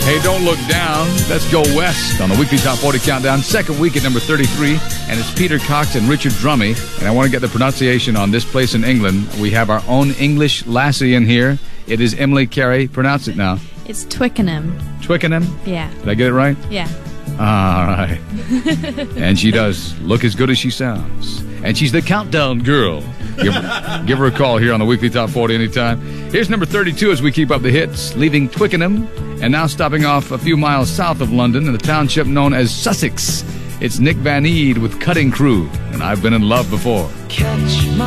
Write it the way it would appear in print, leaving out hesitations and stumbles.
Hey, don't look down. Let's go west on the weekly Top 40 Countdown. Second week at number 33, and it's Peter Cox and Richard Drummey. And I want to get the pronunciation on this place in England. We have our own English lassie in here. It is Emily Carey. Pronounce it now. It's Twickenham. Twickenham? Yeah. Did I get it right? Yeah. All right. And she does look as good as she sounds. And she's the countdown girl. Give her a call here on the weekly Top 40 anytime. Here's number 32 as we keep up the hits, leaving Twickenham and now stopping off a few miles south of London in the township known as Sussex. It's Nick Van Eede with Cutting Crew, and I've been in love before. Catch my